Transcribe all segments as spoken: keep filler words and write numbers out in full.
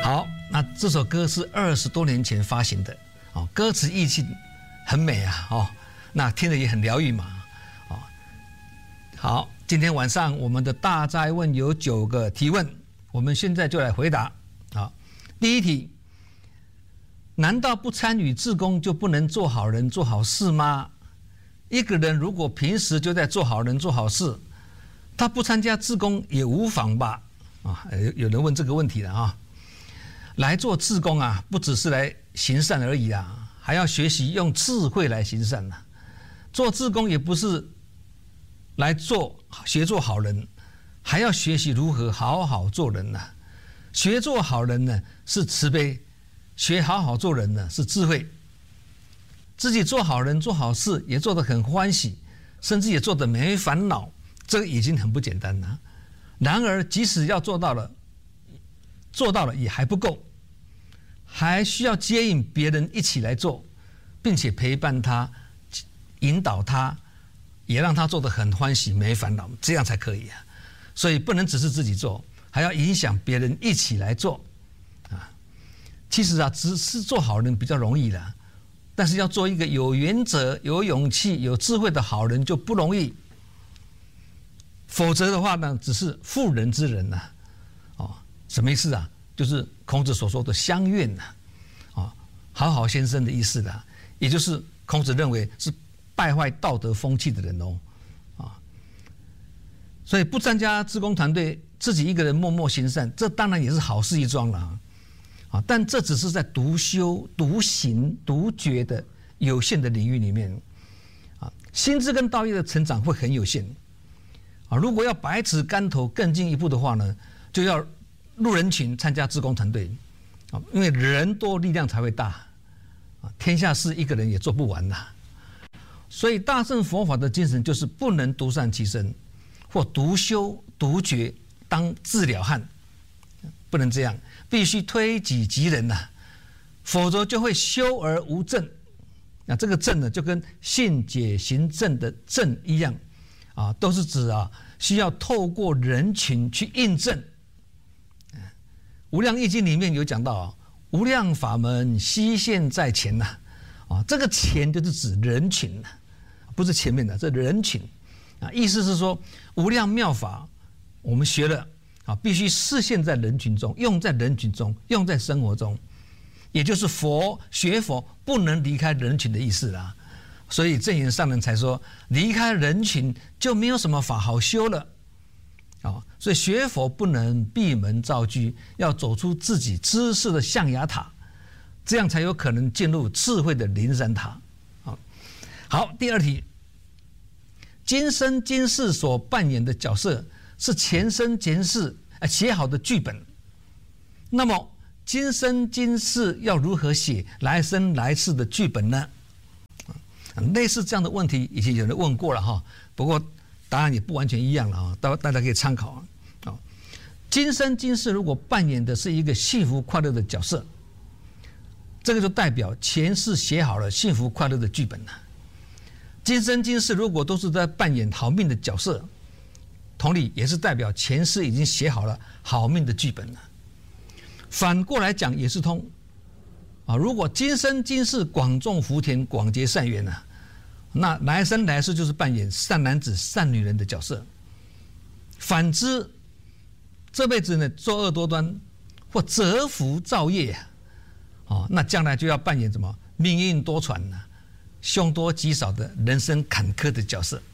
好，那这首歌是二十多年前发行的，哦，歌词意境很美啊，哦，那听着也很疗愈嘛，哦，好，今天晚上我们的大哉问有九个提问，我们现在就来回答。好，第一题，难道不参与志工就不能做好人做好事吗？一个人如果平时就在做好人做好事，他不参加志工也无妨吧？啊，有人问这个问题了啊。来做志工啊，不只是来行善而已啊，还要学习用智慧来行善啊。做志工也不是来做学做好人，还要学习如何好好做人呐、啊。学做好人呢是慈悲，学好好做人呢是智慧。自己做好人做好事也做得很欢喜，甚至也做得没烦恼，这个已经很不简单了。然而即使要做到了，做到了也还不够，还需要接引别人一起来做，并且陪伴他，引导他，也让他做得很欢喜没烦恼，这样才可以啊。所以不能只是自己做，还要影响别人一起来做啊。其实啊，只是做好人比较容易的，但是要做一个有原则、有勇气、有智慧的好人就不容易。否则的话呢，只是妇人之仁呐、啊，哦，什么意思啊？就是孔子所说的乡愿呐、啊，啊，好好先生的意思啦，也就是孔子认为是败坏道德风气的人哦，啊，所以不参加志工团队，自己一个人默默行善，这当然也是好事一桩了啊，啊，但这只是在独修、独行、独觉的有限的领域里面，啊，心智跟道业的成长会很有限。啊，如果要百尺竿头更进一步的话呢，就要入人群参加志工团队，啊，因为人多力量才会大，啊，天下事一个人也做不完呐。所以大乘佛法的精神就是不能独善其身，或独修独觉当自了汉，不能这样，必须推己及人呐、啊，否则就会修而无正。那这个正呢，就跟信解行正的正一样。啊，都是指啊，需要透过人群去印证。无量易经里面有讲到啊，无量法门悉现在前呐、啊，啊，这个前就是指人群呐、啊，不是前面的，这人群啊，意思是说无量妙法我们学了啊，必须示现在人群中，用在人群中，用在生活中，也就是佛学佛不能离开人群的意思啦。所以正言上人才说，离开人群就没有什么法好修了，啊，所以学佛不能闭门造车，要走出自己知识的象牙塔，这样才有可能进入智慧的灵山塔。好，好，第二题，今生今世所扮演的角色是前生前世写好的剧本，那么今生今世要如何写来生来世的剧本呢？类似这样的问题，以前有人问过了哈，不过答案也不完全一样了啊，大大家可以参考啊。今生今世如果扮演的是一个幸福快乐的角色，这个就代表前世写好了幸福快乐的剧本了。今生今世如果都是在扮演好命的角色，同理也是代表前世已经写好了好命的剧本了。反过来讲也是通啊，如果今生今世广种福田、广结善缘啊，那来生来世就是扮演善男子、善女人的角色。反之，这辈子呢作恶多端或折福造业啊，哦，那将来就要扮演什么命运多舛啊、凶多吉少的人生坎坷的角色。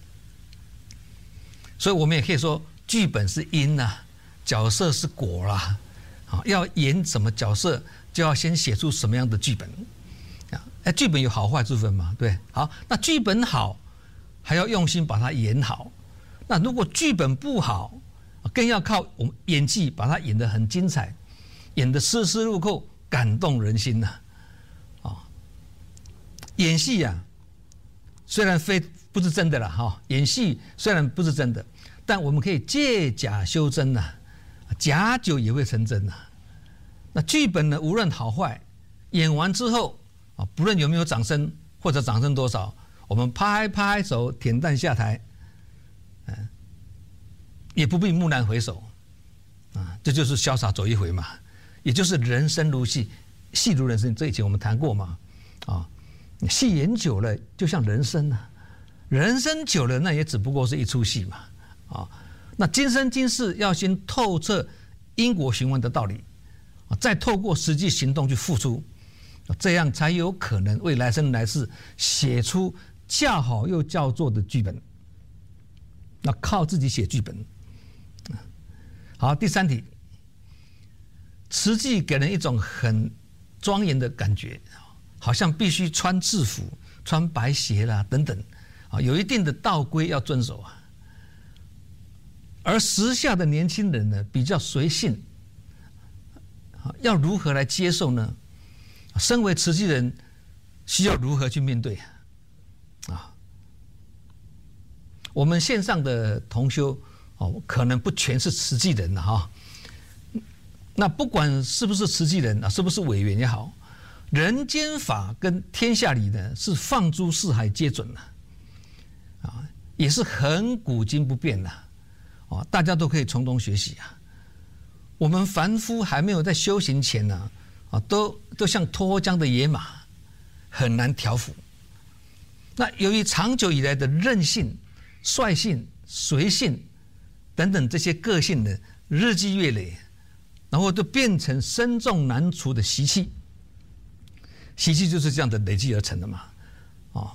所以我们也可以说，剧本是因啊，角色是果啦。啊，要演什么角色，就要先写出什么样的剧本啊？哎，剧本有好坏之分嘛，对。好，那剧本好，还要用心把它演好。那如果剧本不好，更要靠我们演技把它演得很精彩，演得丝丝入扣，感动人心呐、啊。啊，演戏呀、啊，虽然非不是真的了哈，演戏虽然不是真的，但我们可以借假修真呐、啊。假酒也会成真呐、啊。那剧本呢，无论好坏，演完之后啊，不论有没有掌声或者掌声多少，我们拍拍手，恬淡下台，嗯，也不必蓦然回首，啊，这就是潇洒走一回嘛。 也就是人生如戏，戏如人生，这以前我们谈过嘛，啊，戏演久了就像人生啊，人生久了那也只不过是一出戏嘛，啊，那今生今世要先透彻因果循环的道理，啊，再透过实际行动去付出，这样才有可能为来生来世写出较好又叫座的剧本。那靠自己写剧本。好，第三题，慈济给人一种很庄严的感觉，好像必须穿制服、穿白鞋啦等等，啊，有一定的道规要遵守啊。而时下的年轻人呢，比较随性，要如何来接受呢？身为慈济人，需要如何去面对啊？我们线上的同修哦，可能不全是慈济人了哈。那不管是不是慈济人啊，是不是委员也好，人间法跟天下理呢，是放诸四海皆准的，啊，也是很古今不变的，啊，大家都可以从中学习啊。我们凡夫还没有在修行前呢，啊，都都像脱缰的野马，很难调服。那由于长久以来的任性、率性、随性等等这些个性呢，日积月累，然后就变成深重难除的习气。习气就是这样的累积而成的嘛，哦，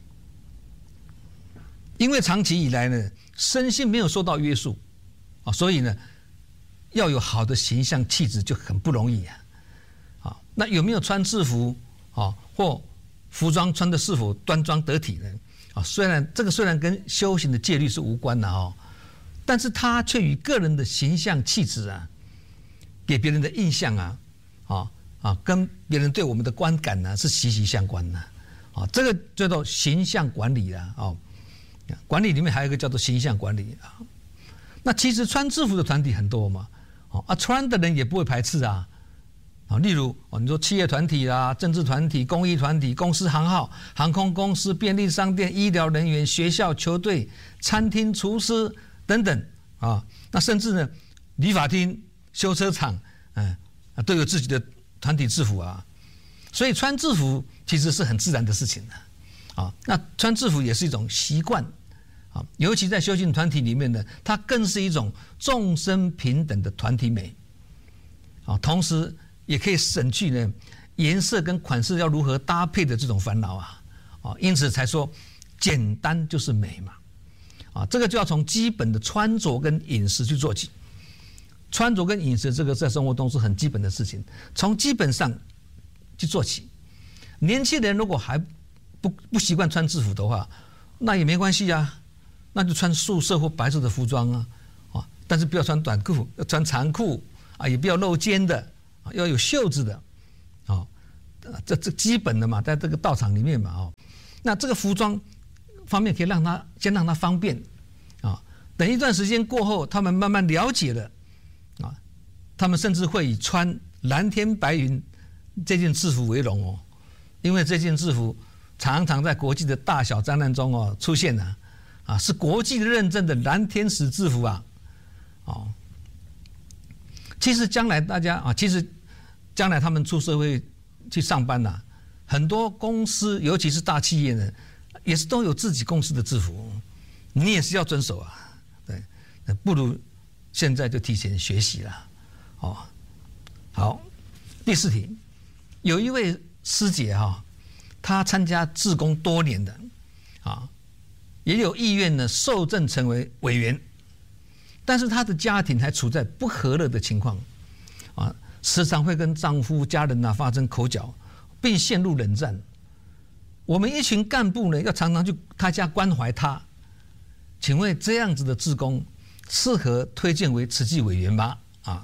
因为长期以来呢，身心没有受到约束，啊，所以呢，要有好的形象气质就很不容易啊。啊，那有没有穿制服啊，或服装穿的是否端庄得体呢？啊，虽然这个虽然跟修行的戒律是无关的哦，但是它却与个人的形象气质啊，给别人的印象啊，啊啊，跟别人对我们的观感呢、啊、是息息相关的。啊，这个叫做形象管理啊，哦，管理里面还有一个叫做形象管理啊。那其实穿制服的团体很多嘛，啊，穿的人也不会排斥啊。啊，例如哦，你说企业团体啦、政治团体、公益团体、公司行号、航空公司、便利商店、医疗人员、学校、球队、餐厅、厨师等等啊，那甚至呢，理发厅、修车厂，嗯，都有自己的团体制服啊。所以穿制服其实是很自然的事情的，啊，那穿制服也是一种习惯，啊，尤其在修行团体里面呢，它更是一种众生平等的团体美，啊，同时也可以省去呢颜色跟款式要如何搭配的这种烦恼啊，啊，因此才说简单就是美嘛，啊，这个就要从基本的穿着跟饮食去做起，穿着跟饮食这个在生活中是很基本的事情，从基本上去做起。年轻人如果还不不习惯穿制服的话，那也没关系啊，那就穿素色或白色的服装啊，啊，但是不要穿短裤，要穿长裤啊，也不要露肩的。要有袖子的，啊、哦，这这基本的嘛，在这个道场里面嘛，哦，那这个服装方面可以让他先让他方便，啊、哦，等一段时间过后，他们慢慢了解了，啊、哦，他们甚至会以穿蓝天白云这件制服为荣哦，因为这件制服常常在国际的大小展览中哦出现了，啊，是国际认证的蓝天使制服啊，哦，其实将来大家啊，其实。将来他们出社会去上班呐、啊，很多公司，尤其是大企业呢，也是都有自己公司的制服，你也是要遵守啊。对，不如现在就提前学习了。哦，好，第四题，有一位师姐哈、哦，她参加志工多年的，啊，也有意愿呢受证成为委员，但是她的家庭还处在不和乐的情况，啊。时常会跟丈夫、家人啊发生口角，并陷入冷战。我们一群干部呢，要常常去他家关怀他。请问这样子的志工适合推荐为慈济委员吗？啊，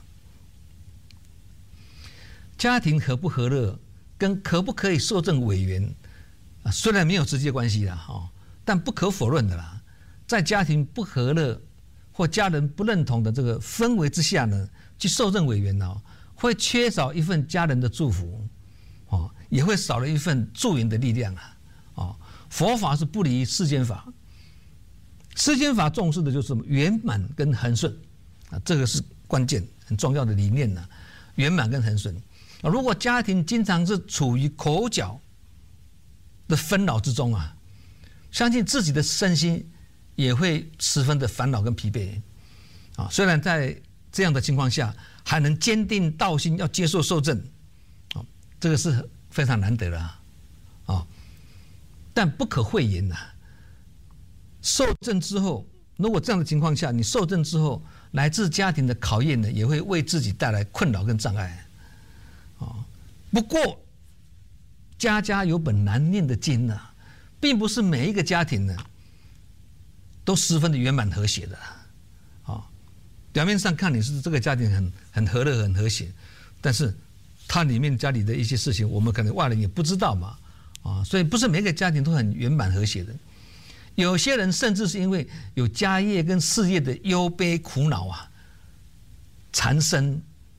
家庭和不和乐跟可不可以受证委员啊，虽然没有直接关系啦，哦，但不可否认的啦，在家庭不和乐或家人不认同的这个氛围之下呢，去受证委员呢。会缺少一份家人的祝福，哦，也会少了一份助缘的力量啊，哦，佛法是不离世间法，世间法重视的就是圆满跟恒顺啊，这个是关键很重要的理念呢、啊。 圆满跟恒顺。如果家庭经常是处于口角的纷扰之中啊，相信自己的身心也会十分的烦恼跟疲惫啊。虽然在这样的情况下还能坚定道心，要接受受证啊，这个是非常难得的啊。啊但不可讳言呐、啊，受证之后，如果这样的情况下，你受证之后，来自家庭的考验呢，也会为自己带来困扰跟障碍。不过，家家有本难念的经呐、啊，并不是每一个家庭呢都十分的圆满和谐的啊。表面上看你是这个家庭很很和乐很和谐，但是它里面家里的一些事情，我们可能外人也不知道嘛啊，所以不是每个家庭都很圆满和谐的。有些人甚至是因为有家业跟事业的忧悲苦恼啊缠身，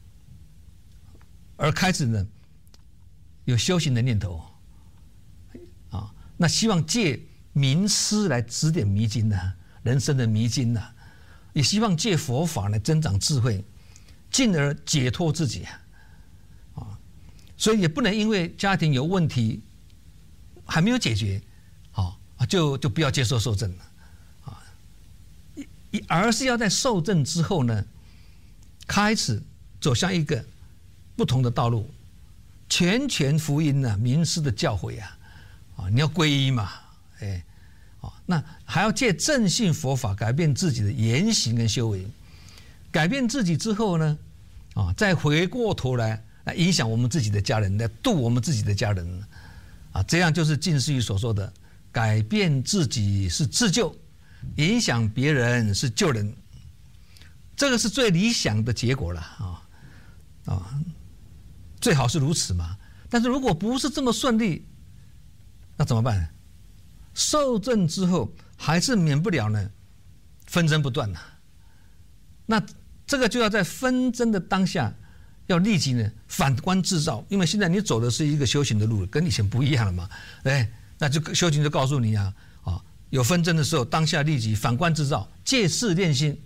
而开始呢有修行的念头啊，那希望借名师来指点迷津呐、啊，人生的迷津呐、啊，也希望借佛法来增长智慧，进而解脱自己啊，啊，所以也不能因为家庭有问题还没有解决，啊，就就不要接受受证了，啊，而是要在受证之后呢，开始走向一个不同的道路。全权福音呢、啊，名师的教诲啊，啊，你要皈依嘛，哎，啊，那还要借正信佛法改变自己的言行跟修为，改变自己之后呢，啊，再回过头来来影响我们自己的家人，来度我们自己的家人，啊，这样就是近似于所说的，改变自己是自救，影响别人是救人，这个是最理想的结果了啊，啊。最好是如此嘛，但是如果不是这么顺利，那怎么办？受证之后还是免不了呢纷争不断呐、啊。那这个就要在纷争的当下，要立即呢反观自照，因为现在你走的是一个修行的路，跟以前不一样了嘛。哎，那就修行就告诉你啊，啊，有纷争的时候，当下立即反观自照，借事练心，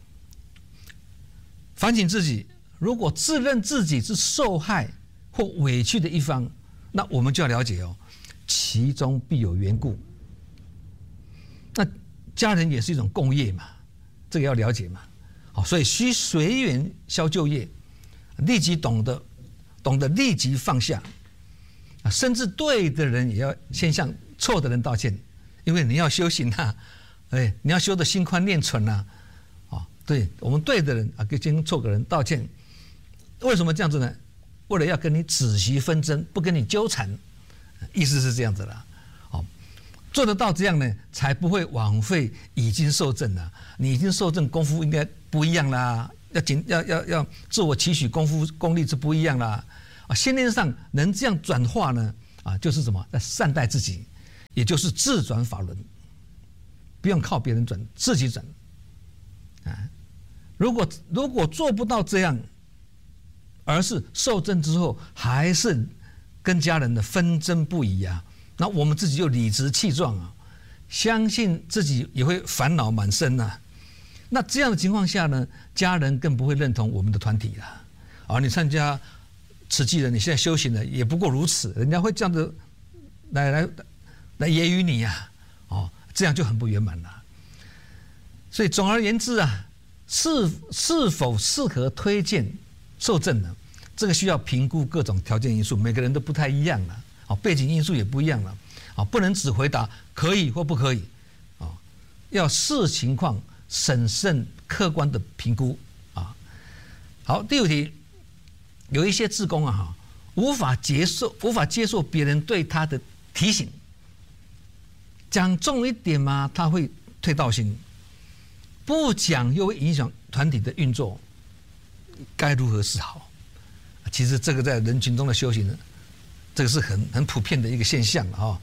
反省自己。如果自认自己是受害或委屈的一方，那我们就要了解哦，其中必有缘故。那家人也是一种共业嘛，这个要了解嘛。好，所以需随缘消旧业，立即懂得懂得立即放下啊，甚至对的人也要先向错的人道歉，因为你要修行啊，哎，你要修的心宽念纯啊，啊，对我们对的人啊，跟先错的人道歉。为什么这样子呢？为了要跟你止息纷争，不跟你纠缠，意思是这样子啦。好，做得到这样呢，才不会枉费已经受证了。你已经受证，功夫应该不一样啦，要紧要要要自我期许，功夫功力是不一样啦。啊，心念上能这样转化呢，啊，就是什么？在善待自己，也就是自转法轮，不用靠别人转，自己转。啊，如果如果做不到这样，而是受证之后还是跟家人的纷争不已啊，那我们自己就理直气壮啊，相信自己也会烦恼满身呐、啊。那这样的情况下呢，家人更不会认同我们的团体了。啊，你参加慈济了，你现在修行了，也不过如此，人家会这样子来来来揶揄你呀、啊，哦，这样就很不圆满了。所以总而言之啊，是是否适合推荐受证呢？这个需要评估各种条件因素，每个人都不太一样了，啊，背景因素也不一样了，啊，不能只回答可以或不可以，啊，要视情况审慎客观的评估啊。好，第五题，有一些志工啊，哈，无法接受无法接受别人对他的提醒，讲重一点嘛，他会退道心；不讲又会影响团体的运作，该如何是好？其实这个在人群中的修行呢，这个是很很普遍的一个现象啊、哦。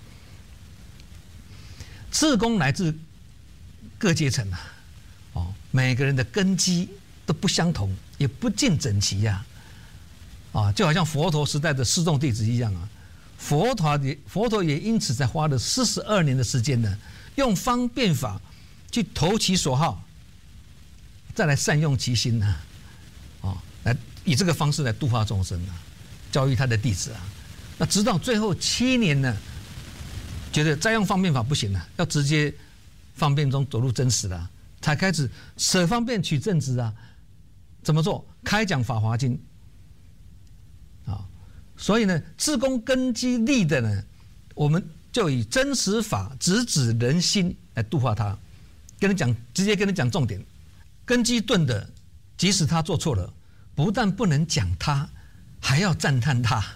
志工来自各阶层啊，哦，每个人的根基都不相同，也不尽整齐呀、啊，啊，就好像佛陀时代的四众弟子一样啊，佛陀也佛陀也因此才花了四十二年的时间呢，用方便法去投其所好，再来善用其心呢、啊，啊，来以这个方式来度化众生啊，教育他的弟子啊。那直到最后七年呢，觉得再用方便法不行了，要直接方便中走入真实了，才开始舍方便取正直啊。怎么做？开讲《法华经》啊。所以呢，自宫根基立的呢，我们就以真实法直指人心来度化他，跟你讲，直接跟你讲重点。根基钝的，即使他做错了，不但不能讲他，还要赞叹他。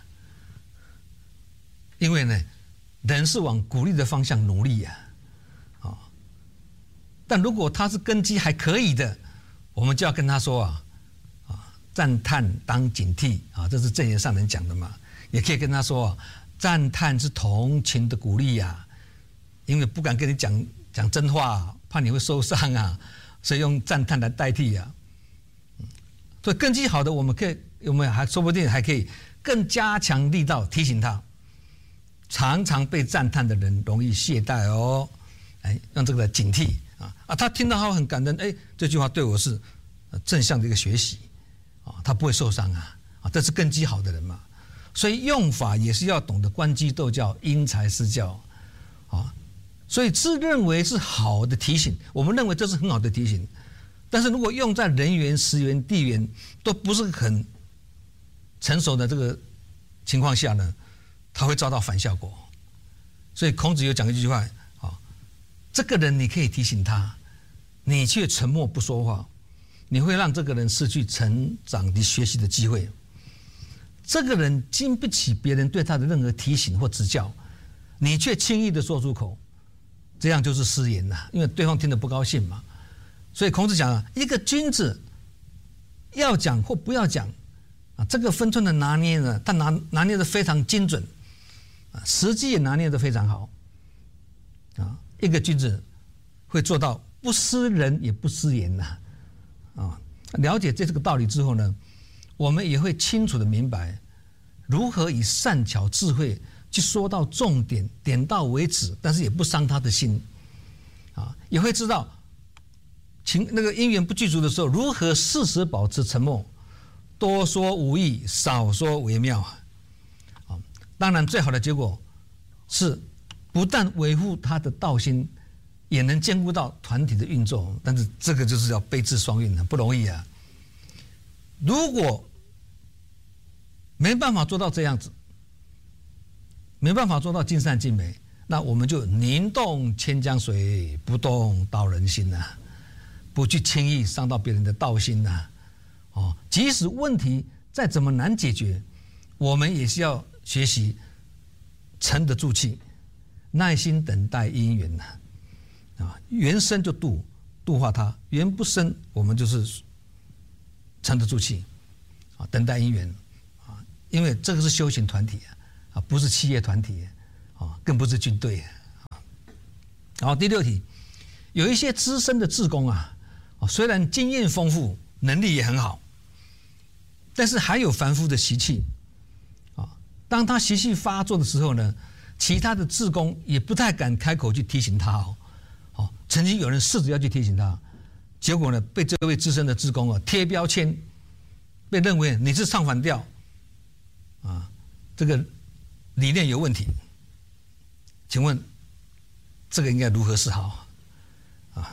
因为呢，人是往鼓励的方向努力呀、啊，啊。但如果他是根基还可以的，我们就要跟他说啊，啊，赞叹当警惕啊，这是正言上人讲的嘛。也可以跟他说啊，赞叹是同情的鼓励呀、啊，因为不敢跟你讲讲真话，怕你会受伤啊。所以用赞叹来代替呀、啊，所以根基好的，我们可以，我们还说不定还可以更加强力道提醒他。常常被赞叹的人容易懈怠哦，哎，让这个来警惕啊啊，他听到他很感人，哎，这句话对我是正向的一个学习啊，他不会受伤啊啊，这是根基好的人嘛。所以用法也是要懂得观机斗教，因材施教啊。所以自认为是好的提醒，我们认为这是很好的提醒，但是如果用在人缘、时缘、地缘都不是很成熟的这个情况下呢，他会遭到反效果。所以孔子有讲一句话啊，这个人你可以提醒他，你却沉默不说话，你会让这个人失去成长及学习的机会。这个人经不起别人对他的任何提醒或指教，你却轻易的说出口，这样就是失言了，因为对方听得不高兴嘛。所以孔子讲啊，一个君子要讲或不要讲啊，这个分寸的拿捏呢，他拿拿捏的非常精准啊，时机也拿捏的非常好啊。一个君子会做到不失人也不失言呐啊。了解这这个道理之后呢，我们也会清楚的明白如何以善巧智慧去说到重点，点到为止，但是也不伤他的心啊。也会知道情那个因缘不具足的时候，如何适时保持沉默，多说无益，少说为妙啊。当然，最好的结果是不但维护他的道心，也能兼顾到团体的运作。但是这个就是要悲智双运，很不容易啊。如果没办法做到这样子，没办法做到尽善尽美，那我们就宁动千江水，不动道人心呐、啊，不去轻易伤到别人的道心呐、啊。哦，即使问题再怎么难解决，我们也是要学习沉得住气，耐心等待因缘呐。啊，缘生就度度化它，缘不生，我们就是沉得住气，啊，等待因缘，啊，因为这个是修行团体啊。啊，不是企业团体，啊，更不是军队，啊。然后第六题，有一些资深的志工啊，虽然经验丰富，能力也很好，但是还有凡夫的习气，啊，当他习气发作的时候呢，其他的志工也不太敢开口去提醒他哦，哦，曾经有人试着要去提醒他，结果呢，被这位资深的志工啊贴标签，被认为你是唱反调，啊，这个理念有问题，请问这个应该如何是好啊？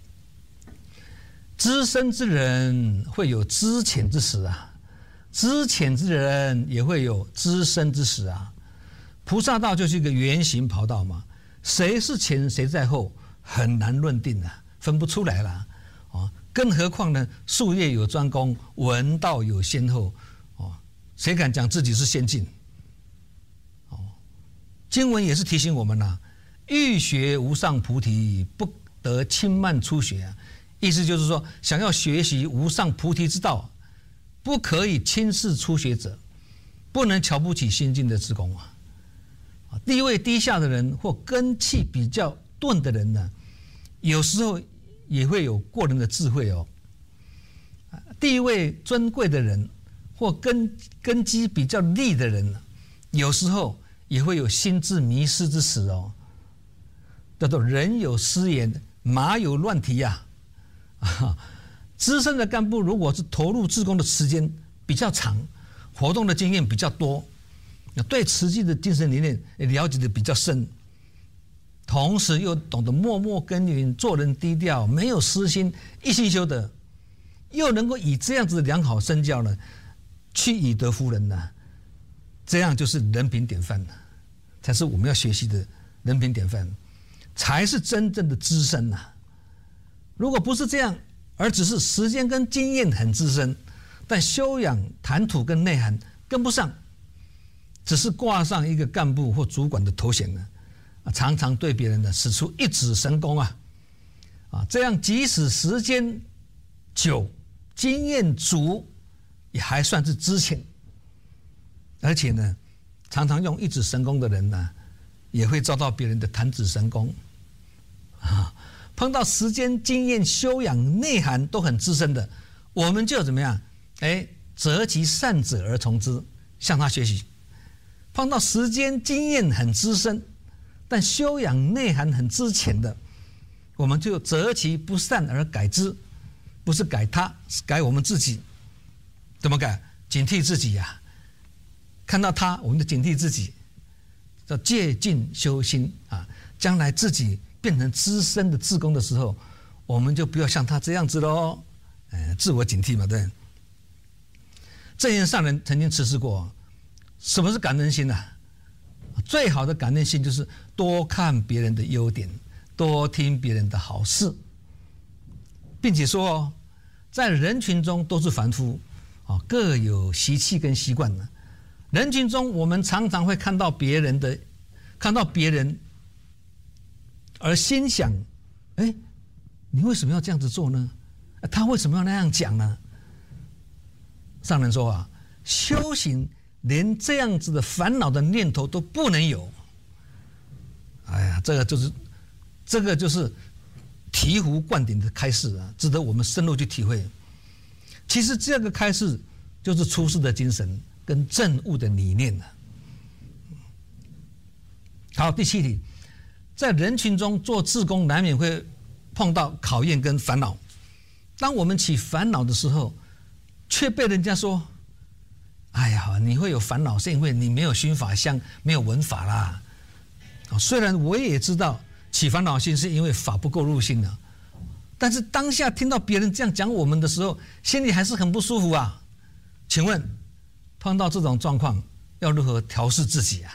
资深之人会有资浅之时啊，资浅之人也会有资深之时啊。菩萨道就是一个圆形跑道嘛，谁是前谁在后很难论定啊，分不出来了啊。更何况呢，术业有专攻，文道有先后哦，谁敢讲自己是先进？经文也是提醒我们呐、啊，欲学无上菩提，不得轻慢初学啊。意思就是说，想要学习无上菩提之道，不可以轻视初学者，不能瞧不起新进的志工啊。地位低下的人或根气比较钝的人呢，有时候也会有过人的智慧哦。地位尊贵的人或根根基比较利的人，有时候也会有心智迷失之时哦，叫做人有失言，马有乱蹄呀、啊。啊，资深的干部如果是投入志工的时间比较长，活动的经验比较多，对慈济的精神理念也了解的比较深，同时又懂得默默耕耘，做人低调，没有私心，一心修德，又能够以这样子的良好身教呢，去以德服人呢，这样就是人品典范，才是我们要学习的人品典范，才是真正的资深呐。如果不是这样，而只是时间跟经验很资深，但修养、谈吐跟内涵跟不上，只是挂上一个干部或主管的头衔呢，常常对别人呢使出一指神功啊，啊，这样即使时间久、经验足，也还算是知浅，而且呢，常常用一指神功的人呢，也会遭到别人的弹指神功啊。碰到时间、经验、修养、内涵都很资深的，我们就怎么样？哎，择其善者而从之，向他学习。碰到时间、经验很资深，但修养、内涵很资浅的，我们就择其不善而改之，不是改他，是改我们自己。怎么改？警惕自己呀、啊！看到他，我们就警惕自己，叫戒禁修心啊！将来自己变成资深的志工的时候，我们就不要像他这样子喽，哎，自我警惕嘛，对。正言上人曾经持示过，什么是感恩心呢、啊？最好的感恩心就是多看别人的优点，多听别人的好事，并且说哦，在人群中都是凡夫，啊，各有习气跟习惯呢。人群中，我们常常会看到别人的，看到别人。而心想，哎，你为什么要这样子做呢？他为什么要那样讲呢？上人说啊，修行连这样子的烦恼的念头都不能有。哎呀，这个就是，这个就是醍醐灌顶的开示啊，值得我们深入去体会。其实这个开示就是出世的精神跟证悟的理念了、啊。好，第七题。在人群中做志工，难免会碰到考验跟烦恼。当我们起烦恼的时候，却被人家说：“哎呀，你会有烦恼，是因为你没有熏法香，没有闻法啦。”虽然我也知道起烦恼心是因为法不够入心了，但是当下听到别人这样讲我们的时候，心里还是很不舒服啊。请问，碰到这种状况，要如何调试自己啊？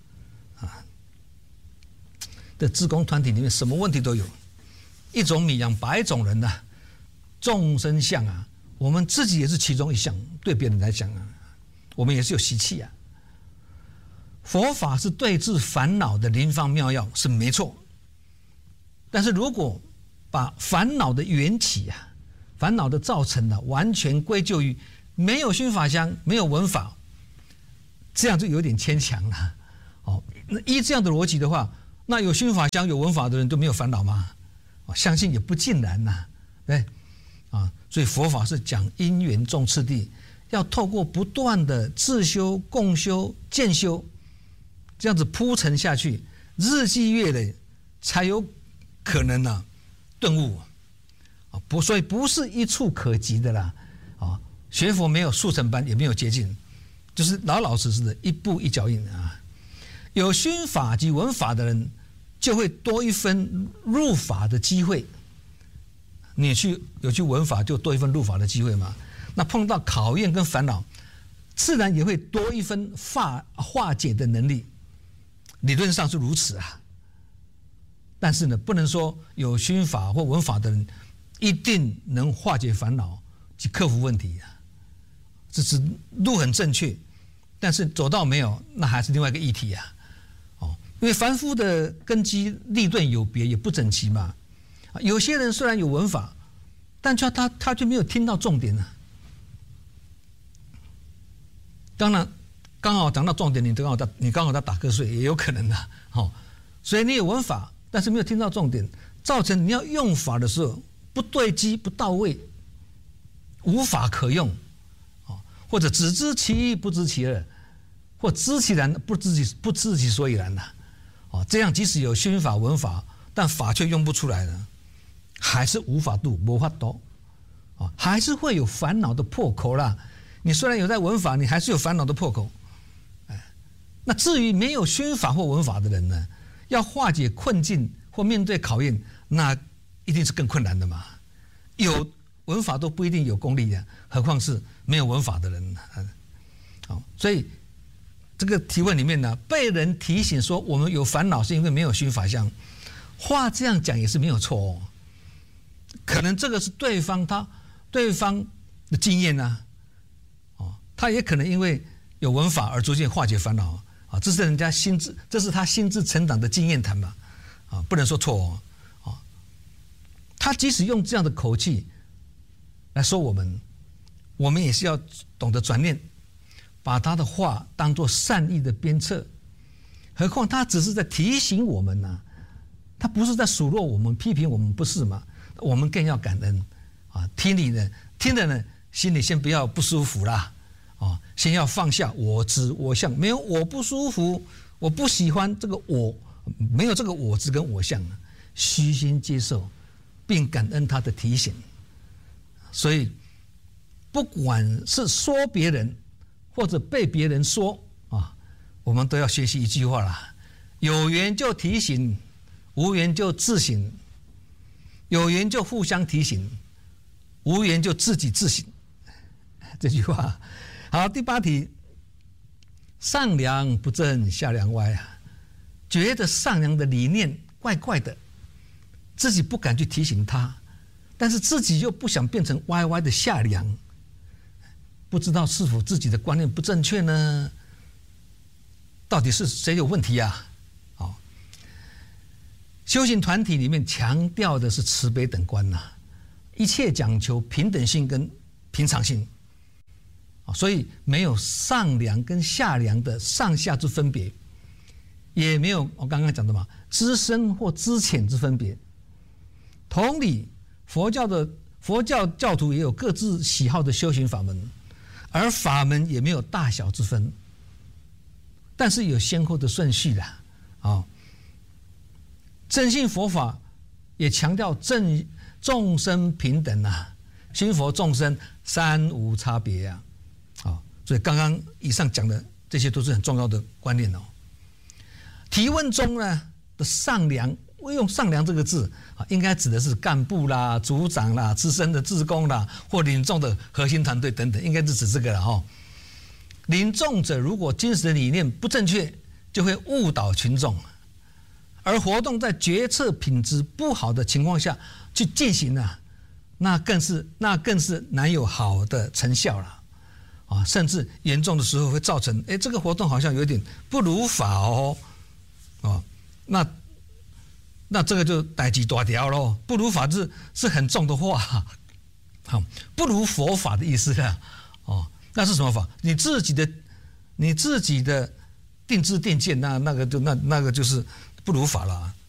的志工团体里面什么问题都有，一种米养百种人呐、啊，众生相啊，我们自己也是其中一项，对别人来讲啊，我们也是有习气啊。佛法是对治烦恼的灵方妙药，是没错。但是如果把烦恼的缘起啊、烦恼的造成啊，完全归咎于没有熏法香、没有闻法，这样就有点牵强了。哦，那依这样的逻辑的话，那有熏法香、有闻法的人都没有烦恼吗？啊，相信也不尽然呐、啊，对，啊，所以佛法是讲因缘种次第，要透过不断的自修、共修、渐修，这样子铺陈下去，日积月累，才有可能呢、啊、顿悟啊，不，所以不是一触可及的啦，啊，学佛没有速成班，也没有捷径，就是老老实实的一步一脚印啊。有熏法及闻法的人，就会多一分入法的机会。你去有去闻法，就多一分入法的机会嘛。那碰到考验跟烦恼，自然也会多一分化化解的能力。理论上是如此啊。但是呢，不能说有熏法或闻法的人一定能化解烦恼及克服问题啊。这是路很正确，但是走到没有，那还是另外一个议题啊。哦，因为凡夫的根基立顿有别，也不整齐嘛。有些人虽然有闻法，但他他他就没有听到重点呢、啊。当然，刚好讲到重点，你刚好在你刚好在打瞌睡，也有可能的、啊。哦，所以你有闻法，但是没有听到重点，造成你要用法的时候不对机、不到位，无法可用。哦，或者只知其一不知其二，或知其然不知其不知其所以然呐、啊。哦，这样即使有熏法、闻法，但法却用不出来了。还是无法度，无法度，啊，还是会有烦恼的破口啦。 你虽然有在闻法，你还是有烦恼的破口。哎，那至于没有熏法或闻法的人呢，要化解困境或面对考验，那一定是更困难的嘛。有闻法都不一定有功力的，何况是没有闻法的人。好，所以这个提问里面呢，被人提醒说我们有烦恼是因为没有熏法相，话这样讲也是没有错哦。可能这个是对方他对方的经验呢、啊，哦，他也可能因为有闻法而逐渐化解烦恼啊，这是人家心智，这是他心智成长的经验谈嘛，啊，不能说错哦，啊，他即使用这样的口气来说我们，我们也是要懂得转念，把他的话当作善意的鞭策，何况他只是在提醒我们呢、啊，他不是在数落我们、批评我们，不是嘛？我们更要感恩啊！听你的，听的呢，心里先不要不舒服啦，啊，先要放下我执我相，没有我不舒服，我不喜欢这个我，没有这个我执跟我相，虚心接受，并感恩他的提醒。所以，不管是说别人或者被别人说啊，我们都要学习一句话啦：有缘就提醒，无缘就自省。有缘就互相提醒，无缘就自己自省。这句话好。第八题，上梁不正下梁歪啊，觉得上梁的理念怪怪的，自己不敢去提醒他，但是自己又不想变成歪歪的下梁，不知道是否自己的观念不正确呢？到底是谁有问题啊？修行团体里面强调的是慈悲等观呐、啊，一切讲求平等性跟平常心，所以没有上梁跟下梁的上下之分别，也没有我刚刚讲的嘛，知深或知浅之分别。同理，佛教的佛教教徒也有各自喜好的修行法门，而法门也没有大小之分，但是有先后的顺序的啊。哦，正信佛法也强调正众生平等啊，心佛众生三无差别啊，啊，所以刚刚以上讲的这些都是很重要的观念哦。提问中呢的上梁，我用上梁这个字啊，应该指的是干部啦、组长啦、资深的志工啦，或领众的核心团队等等，应该是指这个了哈。领众者如果精神理念不正确，就会误导群众。而活动在决策品质不好的情况下去进行啊，那更是那更是难有好的成效了啊！甚至严重的时候会造成，哎，这个活动好像有点不如法哦，哦，那那这个就代志大条咯，不如法是是很重的话，好，不如佛法的意思啦，哦，那是什么法？你自己的你自己的定知定见，那那个就那那个就是不如法了。